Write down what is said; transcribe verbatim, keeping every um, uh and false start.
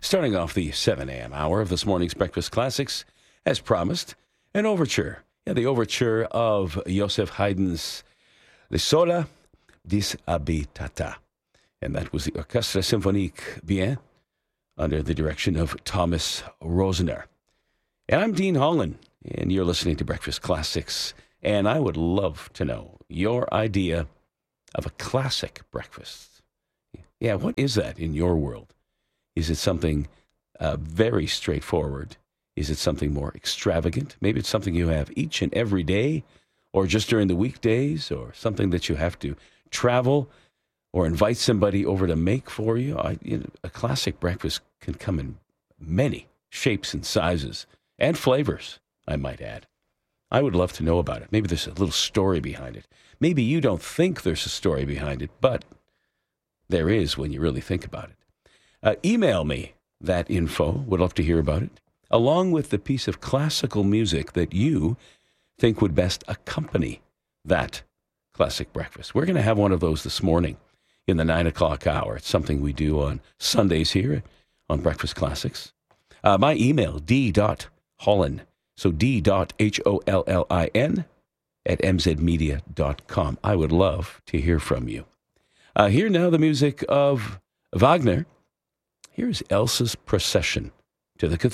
Starting off the seven a.m. hour of this morning's Breakfast Classics, as promised, an overture. Yeah, the overture of Joseph Haydn's L'Isola Disabitata. And that was the Orchestre Symphonique Bien under the direction of Thomas Rosner. And I'm Dean Holland, and you're listening to Breakfast Classics. And I would love to know your idea of a classic breakfast. Yeah, what is that in your world? Is it something uh, very straightforward? Is it something more extravagant? Maybe it's something you have each and every day, or just during the weekdays, or something that you have to travel or invite somebody over to make for you. I, you know, a classic breakfast can come in many shapes and sizes and flavors, I might add. I would love to know about it. Maybe there's a little story behind it. Maybe you don't think there's a story behind it, but there is when you really think about it. Uh, email me that info. Would love to hear about it, along with the piece of classical music that you think would best accompany that classic breakfast. We're going to have one of those this morning in the nine o'clock hour. It's something we do on Sundays here on Breakfast Classics. Uh, my email, d.hollin, so d.h o l l i n at m z media dot com. I would love to hear from you. Uh, here now the music of Wagner. Here's Elsa's Procession to the Cathedral.